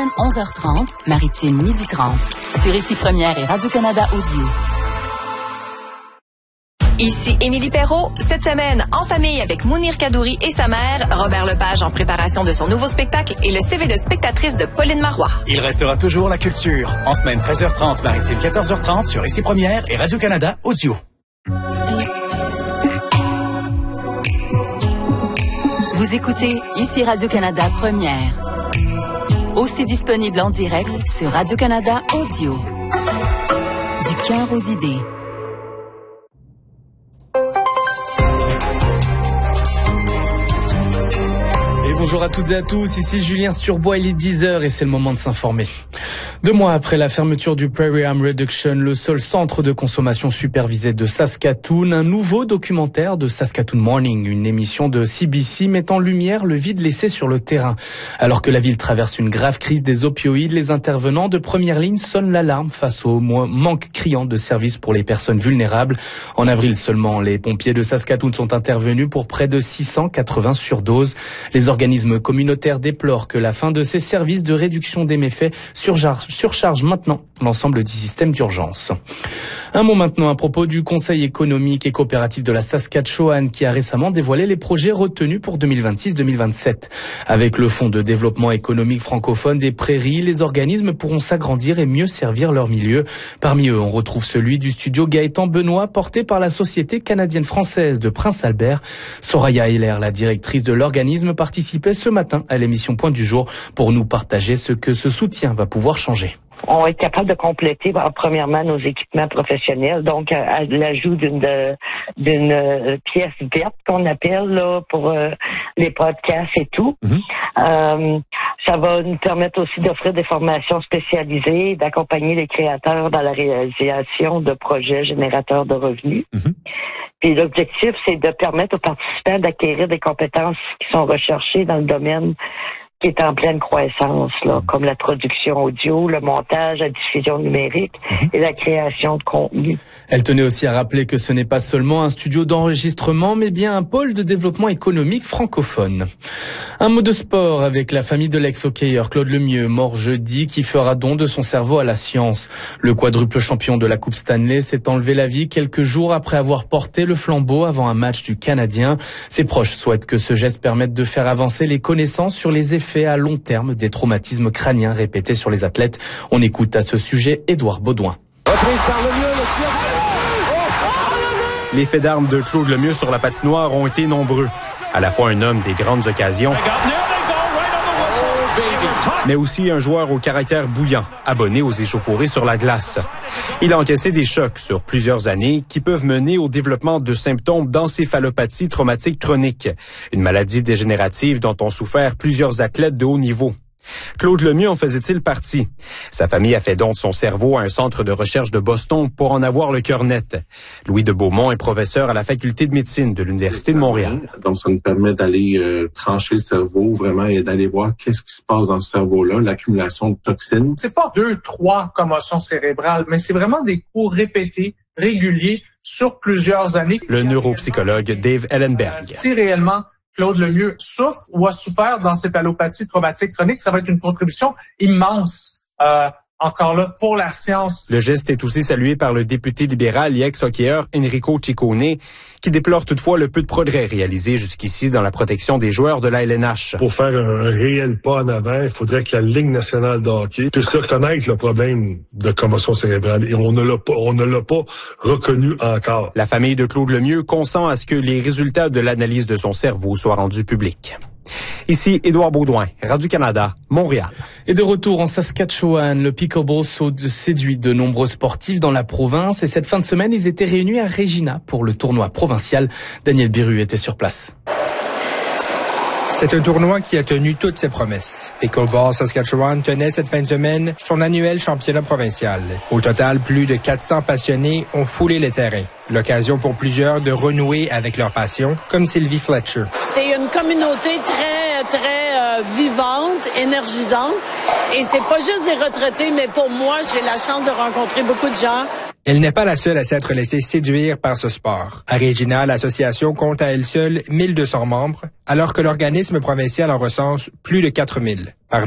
semaine, 11h30, maritime 12h30. Sur Ici Première et Radio-Canada Audio. Ici Émilie Perrault. Cette semaine, en famille avec Mounir Kadouri et sa mère, Robert Lepage en préparation de son nouveau spectacle et le CV de spectatrice de Pauline Marois. Il restera toujours la culture. En semaine, 13h30, maritime 14h30 sur Ici Première et Radio-Canada Audio. Vous écoutez Ici Radio-Canada Première. Aussi disponible en direct sur Radio-Canada Audio. Du cœur aux idées. Bonjour à toutes et à tous, ici Julien Sturbois, il est 10h et c'est le moment de s'informer. 2 mois après la fermeture du Prairie Harm Reduction, le seul centre de consommation supervisé de Saskatoon, un nouveau documentaire de Saskatoon Morning, une émission de CBC met en lumière le vide laissé sur le terrain. Alors que la ville traverse une grave crise des opioïdes, les intervenants de première ligne sonnent l'alarme face au manque criant de services pour les personnes vulnérables. En avril seulement, les pompiers de Saskatoon sont intervenus pour près de 680 surdoses. Les organismes communautaires déplorent que la fin de ces services de réduction des méfaits surcharge maintenant l'ensemble du système d'urgence. Un mot maintenant à propos du Conseil économique et coopératif de la Saskatchewan qui a récemment dévoilé les projets retenus pour 2026-2027. Avec le Fonds de développement économique francophone des prairies, les organismes pourront s'agrandir et mieux servir leur milieu. Parmi eux, on retrouve celui du studio Gaëtan Benoît porté par la Société canadienne-française de Prince Albert. Soraya Heller, la directrice de l'organisme, participait ce matin à l'émission Point du jour pour nous partager ce que ce soutien va pouvoir changer. On va être capable de compléter, premièrement, nos équipements professionnels, donc à l'ajout d'une pièce verte qu'on appelle là pour les podcasts et tout. Ça va nous permettre aussi d'offrir des formations spécialisées, d'accompagner les créateurs dans la réalisation de projets générateurs de revenus. Puis l'objectif, c'est de permettre aux participants d'acquérir des compétences qui sont recherchées dans le domaine qui est en pleine croissance, là, comme la production audio, le montage, la diffusion numérique et la création de contenu. Elle tenait aussi à rappeler que ce n'est pas seulement un studio d'enregistrement, mais bien un pôle de développement économique francophone. Un mot de sport avec la famille de l'ex-hockeyeur Claude Lemieux, mort jeudi, qui fera don de son cerveau à la science. Le quadruple champion de la Coupe Stanley s'est enlevé la vie quelques jours après avoir porté le flambeau avant un match du Canadien. Ses proches souhaitent que ce geste permette de faire avancer les connaissances sur les effets à long terme des traumatismes crâniens répétés sur les athlètes. On écoute à ce sujet Édouard Baudouin. Reprise par Lemieux, le tir. Les faits d'armes de Claude Lemieux sur la patinoire ont été nombreux. À la fois un homme des grandes occasions, mais aussi un joueur au caractère bouillant, abonné aux échauffourées sur la glace. Il a encaissé des chocs sur plusieurs années qui peuvent mener au développement de symptômes d'encéphalopathie traumatique chronique, une maladie dégénérative dont ont souffert plusieurs athlètes de haut niveau. Claude Lemieux en faisait-il partie? Sa famille a fait don de son cerveau à un centre de recherche de Boston pour en avoir le cœur net. Louis de Beaumont est professeur à la faculté de médecine de l'Université de Montréal. Donc, ça nous permet d'aller trancher le cerveau vraiment et d'aller voir qu'est-ce qui se passe dans ce cerveau-là, l'accumulation de toxines. C'est pas 2-3 commotions cérébrales, mais c'est vraiment des coups répétés, réguliers, sur plusieurs années. Le neuropsychologue Dave Ellenberg. Si réellement Claude Lemieux souffre ou a souffert d'encéphalopathie traumatique chronique, ça va être une contribution immense, encore là, pour la science. Le geste est aussi salué par le député libéral et ex-hockeyeur Enrico Ciccone, qui déplore toutefois le peu de progrès réalisés jusqu'ici dans la protection des joueurs de la LNH. Pour faire un réel pas en avant, il faudrait que la Ligue nationale de hockey puisse reconnaître le problème de commotion cérébrale. Et on ne l'a pas reconnu encore. La famille de Claude Lemieux consent à ce que les résultats de l'analyse de son cerveau soient rendus publics. Ici, Édouard Baudouin, Radio-Canada, Montréal. Et de retour en Saskatchewan, le pickleball séduit de nombreux sportifs dans la province. Et cette fin de semaine, ils étaient réunis à Regina pour le tournoi provincial. Daniel Biru était sur place. C'est un tournoi qui a tenu toutes ses promesses. Pickleball Saskatchewan tenait cette fin de semaine son annuel championnat provincial. Au total, plus de 400 passionnés ont foulé les terrains. L'occasion pour plusieurs de renouer avec leur passion, comme Sylvie Fletcher. C'est une communauté très vivante, énergisante. Et c'est pas juste des retraités, mais pour moi, j'ai la chance de rencontrer beaucoup de gens. Elle n'est pas la seule à s'être laissée séduire par ce sport. À Regina, l'association compte à elle seule 1200 membres, alors que l'organisme provincial en recense plus de 4000.